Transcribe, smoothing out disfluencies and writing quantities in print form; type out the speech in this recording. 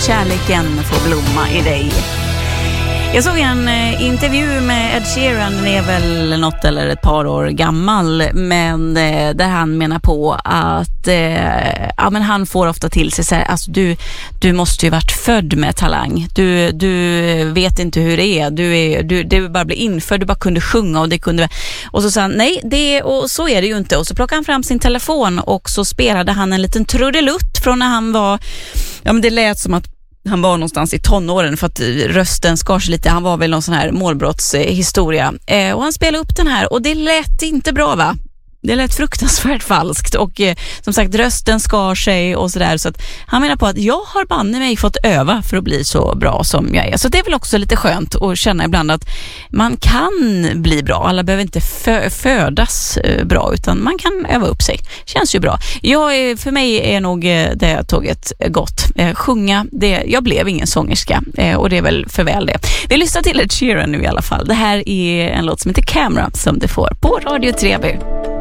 kärleken får blomma i dig. Jag såg en intervju med Ed Sheeran, den är väl något eller ett par år gammal, men där han menar på att men han får ofta till sig så här, alltså du måste ju varit född med talang. Du vet inte hur det är. Du bara blev infödd, du bara kunde sjunga och så sa han nej, och så är det ju inte. Och så plockade han fram sin telefon och så spelade han en liten trudelutt från när han var, men det lät som att han var någonstans i tonåren för att rösten skar sig lite. Han var väl någon sån här målbrottshistoria. Och han spelade upp den här och det lät inte bra, va? Det lät fruktansvärt falskt och som sagt rösten skar sig och sådär, så att han menar på att jag har banne mig fått öva för att bli så bra som jag är. Så det är väl också lite skönt att känna ibland att man kan bli bra. Alla behöver inte födas bra, utan man kan öva upp sig. Känns ju bra. För mig är nog det tåget gott. Sjunga, jag blev ingen sångerska och det är väl för väl det. Vi lyssnar till Ed Sheeran nu i alla fall. Det här är en låt som heter Camera som det får på Radio 3B.